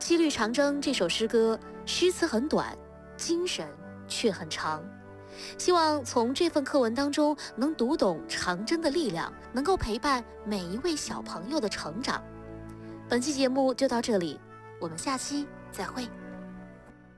《七律长征》这首诗歌，诗词很短，精神却很长。希望从这份课文当中能读懂长征的力量，能够陪伴每一位小朋友的成长。本期节目就到这里，我们下期再会。